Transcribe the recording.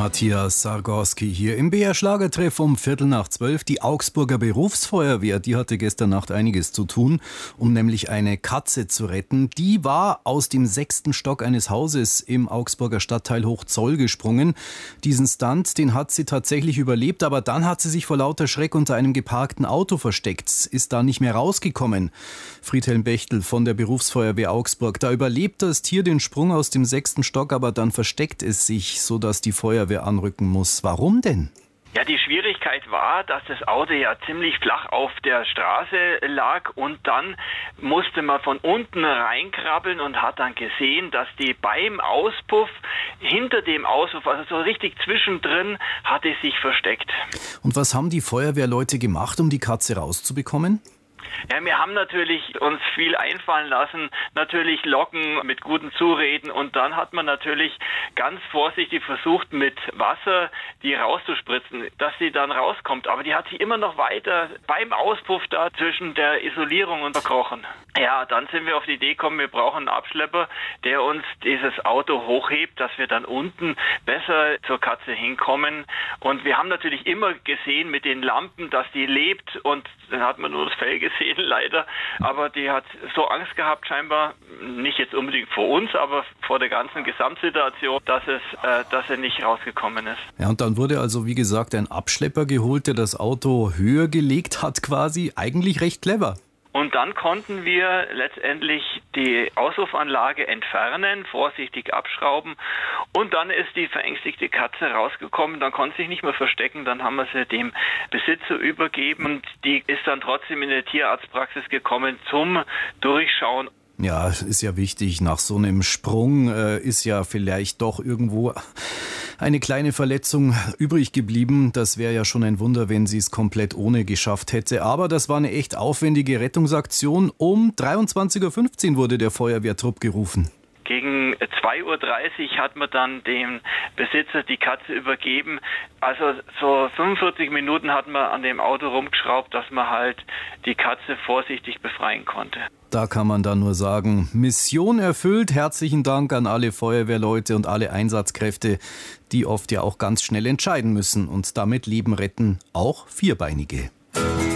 Matthias Sargorski hier im BR Schlagertreff um 11:45. Die Augsburger Berufsfeuerwehr, die hatte gestern Nacht einiges zu tun, um nämlich eine Katze zu retten. Die war aus dem 6. Stock eines Hauses im Augsburger Stadtteil Hochzoll gesprungen. Diesen Stunt, den hat sie tatsächlich überlebt, aber dann hat sie sich vor lauter Schreck unter einem geparkten Auto versteckt, ist da nicht mehr rausgekommen. Friedhelm Bechtel von der Berufsfeuerwehr Augsburg. Da überlebt das Tier den Sprung aus dem 6. Stock, aber dann versteckt es sich, sodass die Feuerwehr anrücken muss. Warum denn? Ja, die Schwierigkeit war, dass das Auto ja ziemlich flach auf der Straße lag und dann musste man von unten reinkrabbeln und hat dann gesehen, dass die beim Auspuff hinter dem Auspuff, also so richtig zwischendrin, hatte sich versteckt. Und was haben die Feuerwehrleute gemacht, um die Katze rauszubekommen? Ja, wir haben natürlich uns viel einfallen lassen, natürlich locken mit guten Zureden und dann hat man natürlich ganz vorsichtig versucht, mit Wasser die rauszuspritzen, dass sie dann rauskommt. Aber die hat sich immer noch weiter beim Auspuff da zwischen der Isolierung verkrochen. Ja, dann sind wir auf die Idee gekommen, wir brauchen einen Abschlepper, der uns dieses Auto hochhebt, dass wir dann unten besser zur Katze hinkommen. Und wir haben natürlich immer gesehen mit den Lampen, dass die lebt und dann hat man nur das Fell gesehen, leider. Aber die hat so Angst gehabt scheinbar, nicht jetzt unbedingt vor uns, aber vor der ganzen Gesamtsituation, dass sie nicht rausgekommen ist. Ja, und dann wurde also, wie gesagt, ein Abschlepper geholt, der das Auto höher gelegt hat quasi. Eigentlich recht clever. Und dann konnten wir letztendlich die Auspuffanlage entfernen, vorsichtig abschrauben und dann ist die verängstigte Katze rausgekommen, dann konnte sie sich nicht mehr verstecken, dann haben wir sie dem Besitzer übergeben und die ist dann trotzdem in der Tierarztpraxis gekommen zum Durchschauen. Ja, ist ja wichtig, nach so einem Sprung ist ja vielleicht doch irgendwo eine kleine Verletzung übrig geblieben. Das wäre ja schon ein Wunder, wenn sie es komplett ohne geschafft hätte. Aber das war eine echt aufwendige Rettungsaktion. Um 23:15 Uhr wurde der Feuerwehrtrupp gerufen. Gegen 2:30 Uhr hat man dann dem Besitzer die Katze übergeben. Also so 45 Minuten hat man an dem Auto rumgeschraubt, dass man halt die Katze vorsichtig befreien konnte. Da kann man dann nur sagen, Mission erfüllt. Herzlichen Dank an alle Feuerwehrleute und alle Einsatzkräfte, die oft ja auch ganz schnell entscheiden müssen und damit Leben retten, auch Vierbeinige.